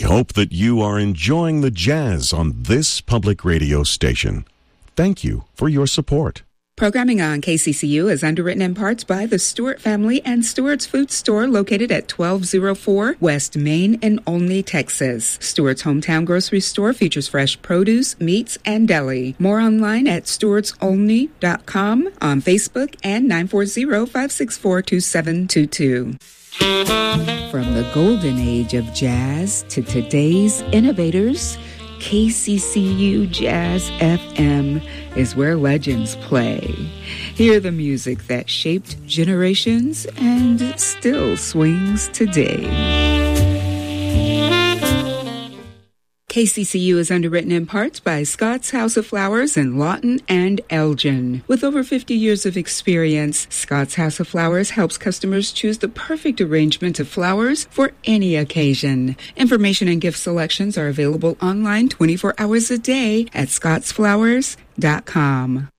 hope that you are enjoying the jazz on this public radio station. Thank you for your support. Programming on KCCU is underwritten in parts by the Stewart family and Stewart's Food Store located at 1204 West Main in Olney, Texas. Stewart's hometown grocery store features fresh produce, meats, and deli. More online at stewartsolney.com, on Facebook, and 940-564-2722. From the golden age of jazz to today's innovators, KCCU Jazz FM is where legends play. Hear the music that shaped generations and still swings today. KCCU is underwritten in parts by Scott's House of Flowers in Lawton and Elgin. With over 50 years of experience, Scott's House of Flowers helps customers choose the perfect arrangement of flowers for any occasion. Information and gift selections are available online 24 hours a day at scottsflowers.com.